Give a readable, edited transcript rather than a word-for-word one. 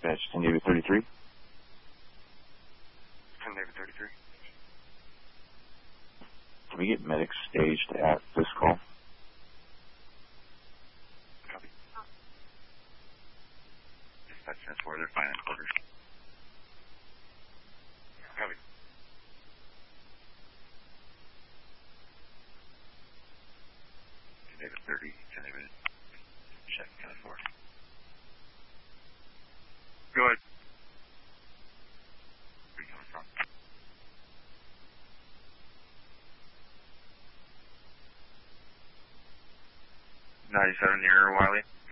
Dispatch, 10 David 33. 10 David 33. Can we get medics staged at this call? Copy. Dispatch 10-4, they're fine in quarters. Copy. David 30, 10 David, check 10-4. Go ahead. Where are you coming from? 97 near Wiley.